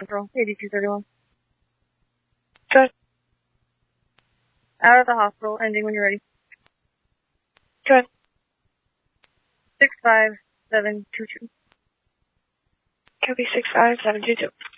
Central, 8231. Good. Out of the hospital, ending when you're ready. Good. 65722. Copy 65722.